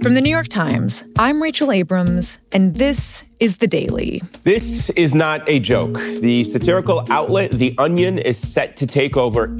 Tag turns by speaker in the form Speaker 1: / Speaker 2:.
Speaker 1: From the New York Times, I'm Rachel Abrams, and this is The Daily.
Speaker 2: This is not a joke. The satirical outlet, The Onion, is set to take over